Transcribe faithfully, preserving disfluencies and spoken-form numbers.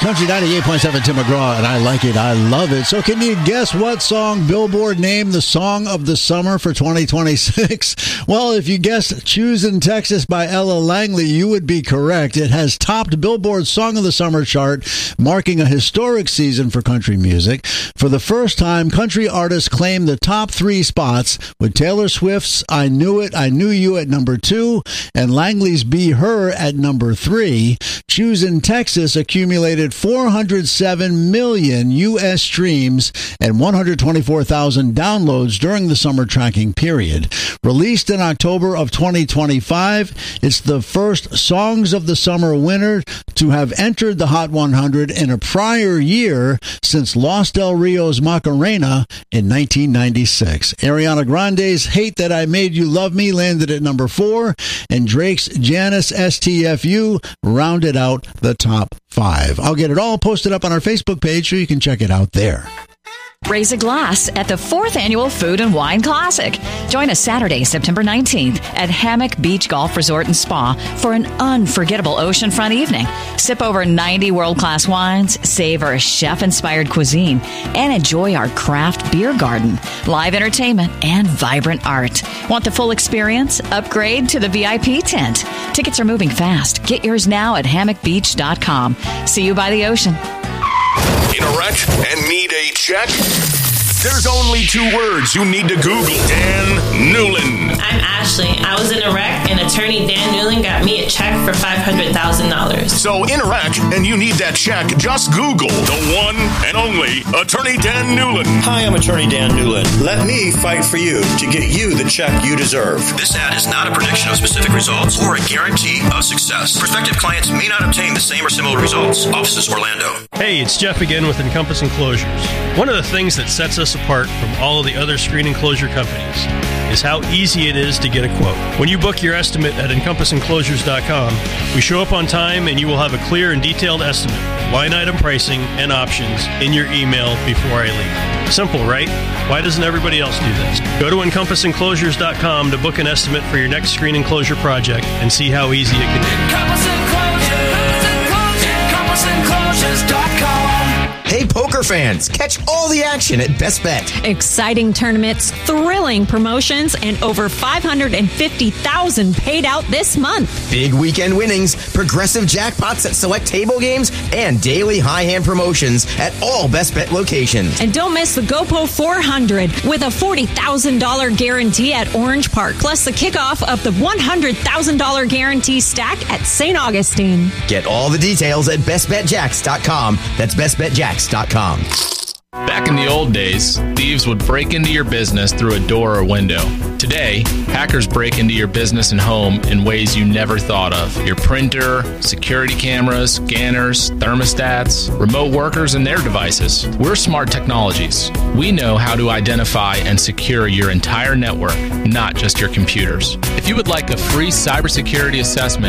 Country ninety-eight point seven, Tim McGraw, and I like it. I love it. So can you guess what song Billboard named the Song of the Summer for twenty twenty-six? Well, if you guessed Choosin' Texas by Ella Langley, you would be correct. It has topped Billboard's Song of the Summer chart, marking a historic season for country music. For the first time, country artists claimed the top three spots, with Taylor Swift's I Knew It, I Knew You at number two, and Langley's Be Her at number three. Choosin' Texas accumulated four hundred seven million U S streams and one hundred twenty-four thousand downloads during the summer tracking period. Released in October of twenty twenty-five, it's the first Songs of the Summer winner to have entered the Hot one hundred in a prior year since Los Del Rio's Macarena in nineteen ninety-six. Ariana Grande's Hate That I Made You Love Me landed at number four, and Drake's Janice S T F U rounded out the top five. I'll get it all posted up on our Facebook page so you can check it out there. Raise a glass at the fourth Annual Food and Wine Classic. Join us Saturday, September nineteenth at Hammock Beach Golf Resort and Spa for an unforgettable oceanfront evening. Sip over ninety world-class wines, savor chef-inspired cuisine, and enjoy our craft beer garden, live entertainment, and vibrant art. Want the full experience? Upgrade to the V I P tent. Tickets are moving fast. Get yours now at hammock beach dot com. See you by the ocean. In a wreck and need a check? There's only two words you need to Google. Dan Newlin. I'm Ashley. I was in a wreck, and attorney Dan Newlin got me a check for five hundred thousand dollars. So in a wreck and you need that check, just Google the one and only attorney Dan Newlin. Hi, I'm attorney Dan Newlin. Let me fight for you to get you the check you deserve. This ad is not a prediction of specific results or a guarantee of success. Prospective clients may not obtain the same or similar results. Offices Orlando. Hey, it's Jeff again with Encompass Enclosures. One of the things that sets us apart from all of the other screen enclosure companies is how easy it is to get a quote. When you book your estimate at encompass enclosures dot com, we show up on time and you will have a clear and detailed estimate, line item pricing, and options in your email before I leave. Simple, right? Why doesn't everybody else do this? Go to encompass enclosures dot com to book an estimate for your next screen enclosure project and see how easy it can be. Encompass Enclosures, encompass enclosures dot com. Hey, poker fans, catch all the action at Best Bet. Exciting tournaments, thrilling promotions, and over five hundred fifty thousand dollars paid out this month. Big weekend winnings, progressive jackpots at select table games, and daily high hand promotions at all Best Bet locations. And don't miss the GoPro four hundred with a forty thousand dollars guarantee at Orange Park, plus the kickoff of the one hundred thousand dollars guarantee stack at Saint Augustine. Get all the details at best bet jacks dot com. That's best bet jacks dot com. Back in the old days, thieves would break into your business through a door or window. Today, hackers break into your business and home in ways you never thought of. Your printer, security cameras, scanners, thermostats, remote workers, and their devices. We're Smart Technologies. We know how to identify and secure your entire network, not just your computers. If you would like a free cybersecurity assessment,